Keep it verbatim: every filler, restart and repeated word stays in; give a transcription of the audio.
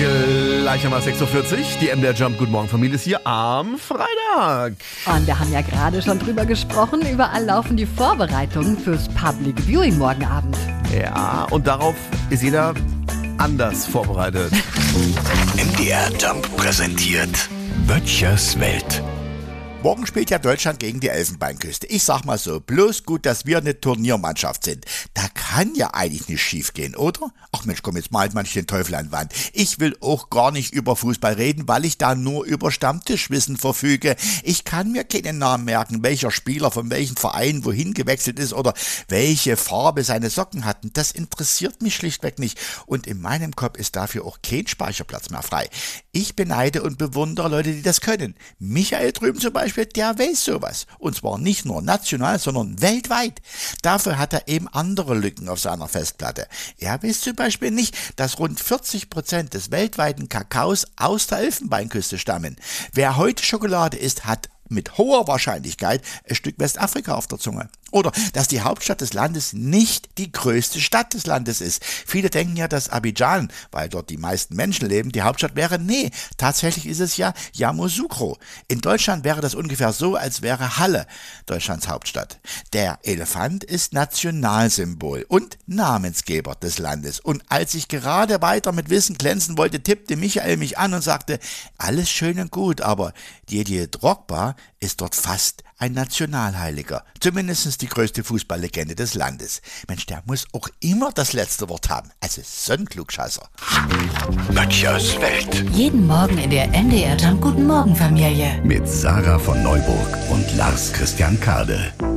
Gleichermaßen sechs Uhr vierzig, die M D R Jump Guten Morgen Familie ist hier am Freitag. Und wir haben ja gerade schon drüber gesprochen, überall laufen die Vorbereitungen fürs Public Viewing morgen Abend. Ja, und darauf ist jeder anders vorbereitet. M D R Jump präsentiert Böttchers Welt. Morgen spielt ja Deutschland gegen die Elfenbeinküste. Ich sag mal so, bloß gut, dass wir eine Turniermannschaft sind. Da kann ja eigentlich nicht schief gehen, oder? Ach Mensch, komm, jetzt malt manch den Teufel an die Wand. Ich will auch gar nicht über Fußball reden, weil ich da nur über Stammtischwissen verfüge. Ich kann mir keinen Namen merken, welcher Spieler von welchem Verein wohin gewechselt ist oder welche Farbe seine Socken hatten. Das interessiert mich schlichtweg nicht. Und in meinem Kopf ist dafür auch kein Speicherplatz mehr frei. Ich beneide und bewundere Leute, die das können. Michael drüben zum Beispiel, der weiß sowas. Und zwar nicht nur national, sondern weltweit. Dafür hat er eben andere Lücken auf seiner Festplatte. Er weiß zum Beispiel nicht, dass rund vierzig Prozent des weltweiten Kakaos aus der Elfenbeinküste stammen. Wer heute Schokolade isst, hat mit hoher Wahrscheinlichkeit ein Stück Westafrika auf der Zunge. Oder dass die Hauptstadt des Landes nicht die größte Stadt des Landes ist. Viele denken ja, dass Abidjan, weil dort die meisten Menschen leben, die Hauptstadt wäre. Nee, tatsächlich ist es ja Yamoussoukro. In Deutschland wäre das ungefähr so, als wäre Halle Deutschlands Hauptstadt. Der Elefant ist Nationalsymbol und Namensgeber des Landes. Und als ich gerade weiter mit Wissen glänzen wollte, tippte Michael mich an und sagte, alles schön und gut, aber Didier Drogba ist dort fast ein Nationalheiliger. Zumindest die größte Fußballlegende des Landes. Mensch, der muss auch immer das letzte Wort haben. Also so ein Klugscheißer. Böttchers Welt. Jeden Morgen in der M D R Jump Guten Morgen Familie. Mit Sarah von Neuburg und Lars Christian Kade.